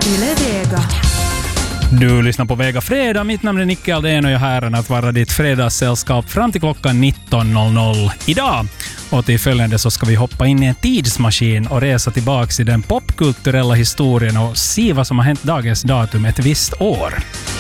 Yle Vega. Du lyssnar på Vega Fredag. Mitt namn är Nicke Aldén och jag har äran att vara ditt fredagssällskap fram till klockan 19.00 idag. Och till följande så ska vi hoppa in i en tidsmaskin och resa tillbaka i den popkulturella historien och se vad som har hänt dagens datum ett visst år.